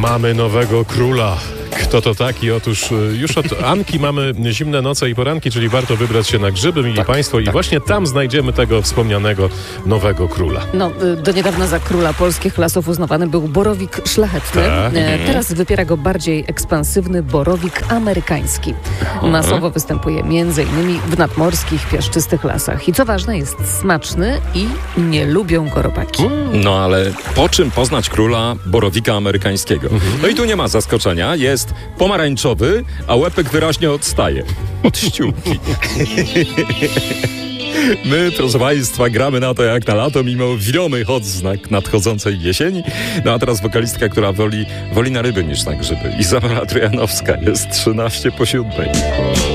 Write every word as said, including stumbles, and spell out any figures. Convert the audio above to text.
Mamy nowego króla. Kto to taki? Otóż już od Anki mamy zimne noce i poranki, czyli warto wybrać się na grzyby, mili tak, Państwo, i tak. właśnie tam znajdziemy tego wspomnianego nowego króla. No, do niedawna za króla polskich lasów uznawany był borowik szlachetny. Tak. E, Teraz wypiera go bardziej ekspansywny borowik amerykański. Masowo występuje m.in. w nadmorskich, piaszczystych lasach. I co ważne, jest smaczny i nie lubią go robaki. No ale po czym poznać króla borowika amerykańskiego? No i tu nie ma zaskoczenia. Jest pomarańczowy, a łepek wyraźnie odstaje od ściółki. My, proszę Państwa, gramy na to jak na lato, mimo widomych odznak nadchodzącej jesieni. No a teraz wokalistka, która woli, woli na ryby niż na grzyby. Izabela Trojanowska, jest trzynaście po siódmej.